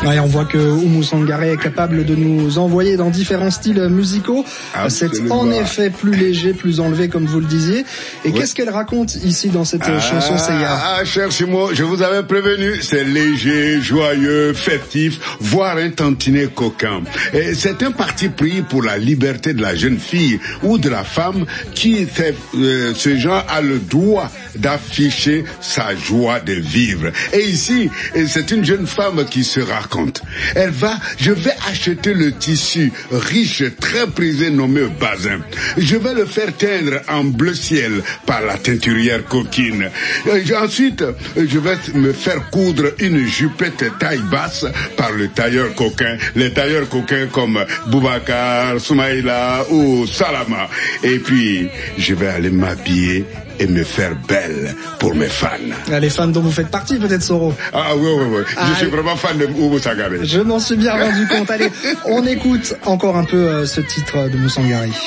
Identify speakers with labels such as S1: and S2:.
S1: Ouais, on voit que Oumou Sangaré est capable de nous envoyer dans différents styles musicaux.
S2: Absolument.
S1: C'est en effet plus léger, plus enlevé, comme vous le disiez. Et qu'est-ce qu'elle raconte ici dans cette chanson, Seiya?
S2: Cher Simon, je vous avais prévenu, c'est léger, joyeux, festif, voire un tantinet coquin. Et c'est un parti pris pour la liberté de la jeune fille ou de la femme qui, ce genre, a le droit d'afficher sa joie de vivre. Et ici, c'est une jeune femme qui se raconte. Je vais acheter le tissu riche, très prisé, nommé bazin. Je vais le faire teindre en bleu ciel par la teinturière coquine. Ensuite, je vais me faire coudre une jupette taille basse par le tailleur coquin. Les tailleurs coquins comme Boubacar, Soumaïla ou Salama. Et puis, je vais aller m'habiller et me faire belle pour mes fans.
S1: Les fans dont vous faites partie, peut-être, Soro.
S2: Ah oui. Je suis vraiment fan de Oumou Sangaré.
S1: Je m'en suis bien rendu compte. Allez, on écoute encore un peu ce titre de Oumou Sangaré.